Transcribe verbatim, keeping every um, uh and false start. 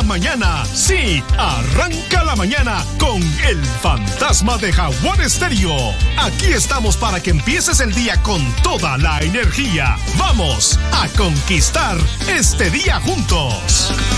mañana. Sí, arranca la mañana con el fantasma de Jaguar Estéreo. Aquí estamos para que empieces el día con toda la energía. Vamos a conquistar este día juntos.